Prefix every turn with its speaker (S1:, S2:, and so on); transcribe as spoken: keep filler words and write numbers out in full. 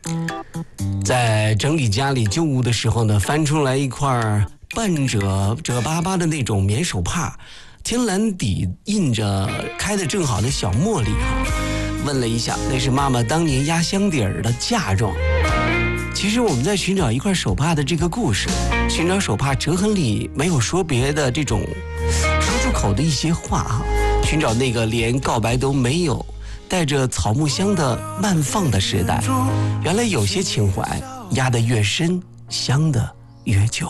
S1: 在整理家里旧物的时候呢，翻出来一块半褶褶巴巴的那种棉手帕，天蓝底印着开得正好的小茉莉哈。问了一下，那是妈妈当年压箱底儿的嫁妆。其实我们在寻找一块手帕的这个故事，寻找手帕折痕里没有说别的这种说出口的一些话哈，寻找那个连告白都没有，带着草木香的慢放的时代。原来有些情怀压得越深，香的越久。